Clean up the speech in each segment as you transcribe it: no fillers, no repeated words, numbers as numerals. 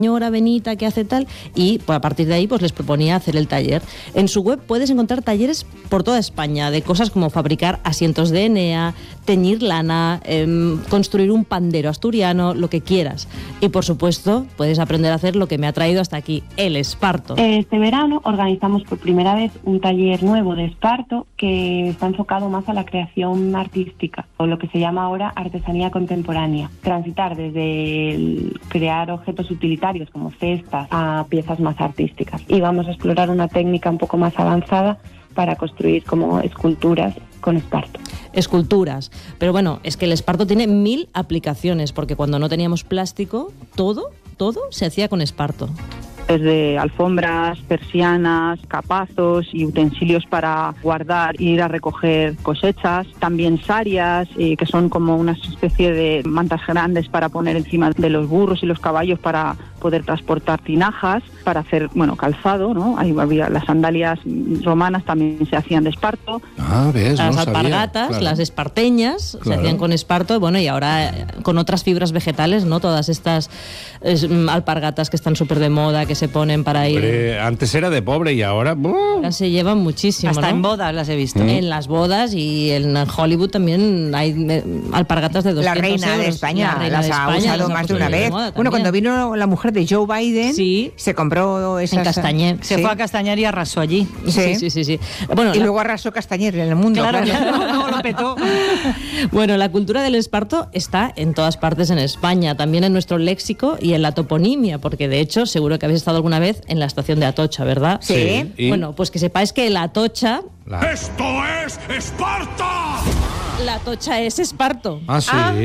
señora Benita que hace tal, y pues, a partir de ahí pues les proponía hacer el taller. En su web puedes encontrar talleres por toda España, de cosas como fabricar asientos de Enea, teñir lana, construir un pandero asturiano, lo que quieras. Y por supuesto puedes aprender a hacer lo que me ha traído hasta aquí, el esparto. Este verano organizamos por primera vez un taller nuevo de esparto que está enfocado más a la creación artística, o lo que se llama ahora artesanía contemporánea. Transitar desde el crear objetos utilitarios como cestas a piezas más artísticas. Y vamos a explorar una técnica un poco más avanzada para construir como esculturas con esparto. Esculturas. Pero bueno, es que el esparto tiene 1000 aplicaciones, porque cuando no teníamos plástico, todo se hacía con esparto. Desde alfombras, persianas, capazos y utensilios para guardar e ir a recoger cosechas. También sarias, que son como una especie de mantas grandes para poner encima de los burros y los caballos para poder transportar tinajas, para hacer, calzado, ¿no? Ahí había las sandalias romanas, también se hacían de esparto. ¿Ves? Las alpargatas, claro. Las esparteñas, claro, se hacían con esparto, y ahora con otras fibras vegetales, ¿no? Todas estas alpargatas que están súper de moda, que se ponen para ir... Antes era de pobre y ahora se llevan muchísimo. Hasta, ¿no? En bodas las he visto. En las bodas, y en Hollywood también hay alpargatas de 200 La reina euros. de España La reina las de ha España usado más de una vez. Cuando vino la mujer de Joe Biden, sí, se compró esas... En Castañer. Se fue a Castañer y arrasó allí. Sí. Bueno, y luego arrasó Castañer en el mundo. Claro. Luego lo petó. Bueno, la cultura del esparto está en todas partes en España, también en nuestro léxico y en la toponimia, porque de hecho seguro que habéis estado alguna vez en la estación de Atocha, ¿verdad? Sí. Bueno, pues que sepáis que la Atocha... ¡Esto es Esparta! La Atocha es esparto. Ah, sí.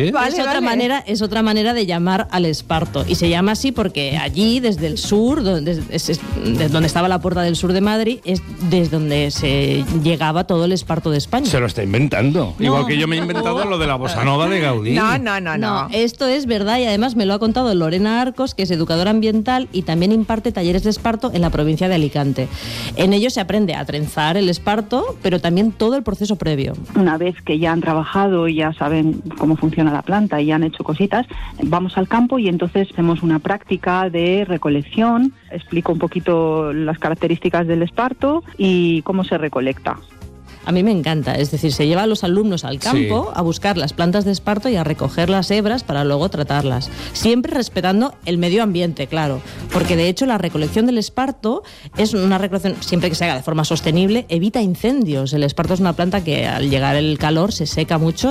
Es otra manera de llamar al esparto. Y se llama así porque allí, desde el sur, desde donde estaba la Puerta del Sur de Madrid, es desde donde se llegaba todo el esparto de España. Se lo está inventando. No. Igual que yo me he inventado lo de la bossa nova de Gaudí. No. Esto es verdad, y además me lo ha contado Lorena Arcos, que es educadora ambiental y también imparte talleres de esparto en la provincia de Alicante. En ellos se aprende a trenzar el esparto, pero también todo el proceso previo. Una vez que ya han trabajado y ya saben cómo funciona la planta y ya han hecho cositas, vamos al campo y entonces hacemos una práctica de recolección. Explico un poquito las características del esparto y cómo se recolecta. A mí me encanta, es decir, se lleva a los alumnos al campo a buscar las plantas de esparto y a recoger las hebras para luego tratarlas. Siempre respetando el medio ambiente, claro, porque de hecho la recolección del esparto es una recolección, siempre que se haga de forma sostenible, evita incendios. El esparto es una planta que al llegar el calor se seca mucho